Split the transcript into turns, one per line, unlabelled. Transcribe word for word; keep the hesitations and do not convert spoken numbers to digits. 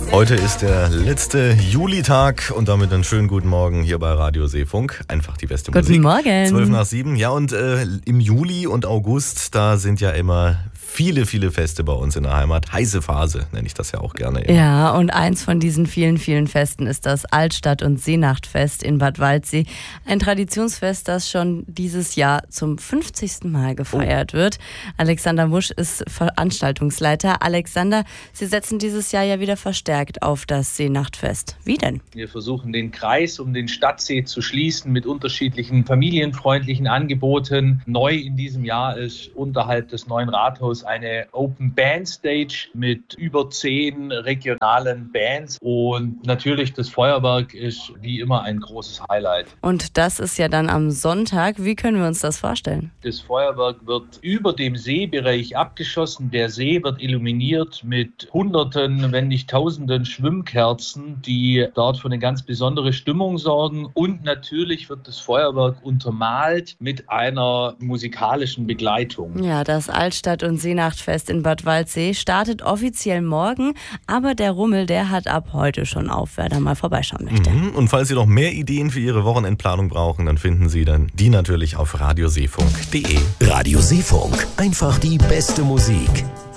Heute ist der letzte Julitag und damit einen schönen guten Morgen hier bei Radio Seefunk. Einfach die beste
Guten
Musik.
Morgen.
zwölf nach sieben. Ja, und äh, im Juli und August, da sind ja immer viele, viele Feste bei uns in der Heimat. Heiße Phase nenne ich das ja auch gerne immer.
Ja, und eins von diesen vielen, vielen Festen ist das Altstadt- und Seenachtfest in Bad Waldsee. Ein Traditionsfest, das schon dieses Jahr zum fünfzigsten Mal gefeiert oh. wird. Alexander Musch ist Veranstaltungsleiter. Alexander, Sie setzen dieses Jahr ja wieder verstärkt auf das Seenachtfest. Wie denn?
Wir versuchen den Kreis um den Stadtsee zu schließen mit unterschiedlichen familienfreundlichen Angeboten. Neu in diesem Jahr ist unterhalb des neuen Rathauses eine Open Band Stage mit über zehn regionalen Bands und natürlich das Feuerwerk ist wie immer ein großes Highlight.
Und das ist ja dann am Sonntag. Wie können wir uns das vorstellen?
Das Feuerwerk wird über dem Seebereich abgeschossen. Der See wird illuminiert mit Hunderten, wenn nicht Tausenden Schwimmkerzen, die dort für eine ganz besondere Stimmung sorgen. Und natürlich wird das Feuerwerk untermalt mit einer musikalischen Begleitung.
Ja, das Altstadt- und Seenachtfest in Bad Waldsee startet offiziell morgen, aber der Rummel, der hat ab heute schon auf, wer da mal vorbeischauen möchte.
Mhm. Und falls Sie noch mehr Ideen für Ihre Wochenendplanung brauchen, dann finden Sie dann die natürlich auf radioseefunk punkt de.
Radio Seefunk, einfach die beste Musik.